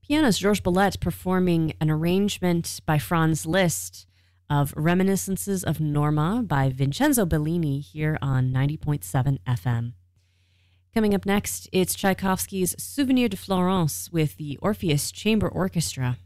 pianist Georges Boulette performing an arrangement by Franz Liszt of Reminiscences of Norma by Vincenzo Bellini here on 90.7 FM. Coming up next, it's Tchaikovsky's Souvenir de Florence with the Orpheus Chamber Orchestra.